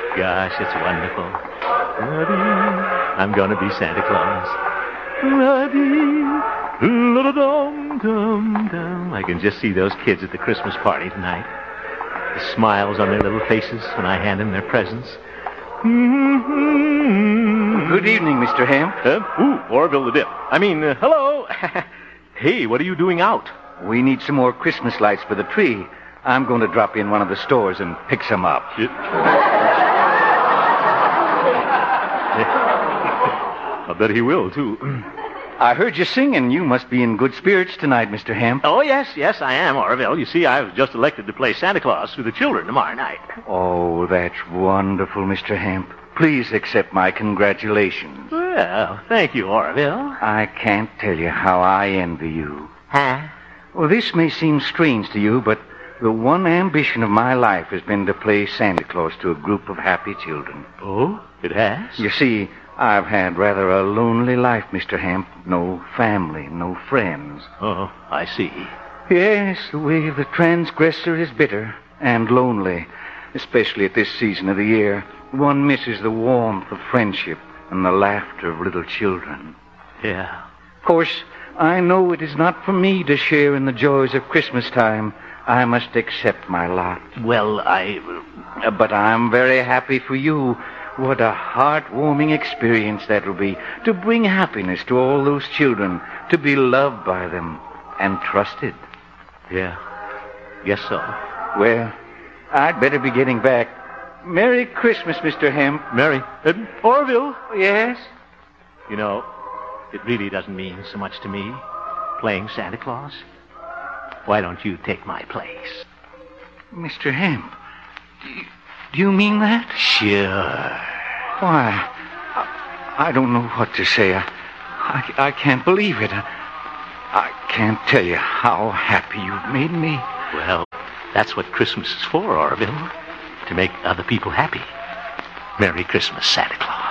Gosh, it's wonderful. I'm going to be Santa Claus. I can just see those kids at the Christmas party tonight. The smiles on their little faces when I hand them their presents. Good evening, Mr. Ham. Orville the Dip. Hello. Hey, what are you doing out? We need some more Christmas lights for the tree. I'm going to drop in one of the stores and pick some up. I bet he will, too. I heard you singing. You must be in good spirits tonight, Mr. Ham. Oh, yes, I am, Orville. You see, I was just elected to play Santa Claus for the children tomorrow night. Oh, that's wonderful, Mr. Hamp. Please accept my congratulations. Well, thank you, Orville. I can't tell you how I envy you. Huh? Well, this may seem strange to you, but the one ambition of my life has been to play Santa Claus to a group of happy children. Oh, it has? You see, I've had rather a lonely life, Mr. Hamp. No family, no friends. Oh, I see. Yes, the way of the transgressor is bitter and lonely, especially at this season of the year. One misses the warmth of friendship and the laughter of little children. Yeah. Of course, I know it is not for me to share in the joys of Christmas time. I must accept my lot. Well, But I'm very happy for you. What a heartwarming experience that will be, to bring happiness to all those children, to be loved by them and trusted. Yeah, guess so. Well, I'd better be getting back. Merry Christmas, Mr. Hemp. Merry. Orville? Yes? You know, it really doesn't mean so much to me, playing Santa Claus. Why don't you take my place? Mr. Hemp, do you mean that? Sure. Why, I don't know what to say. I can't believe it. I can't tell you how happy you've made me. Well, that's what Christmas is for, Orville. To make other people happy. Merry Christmas, Santa Claus.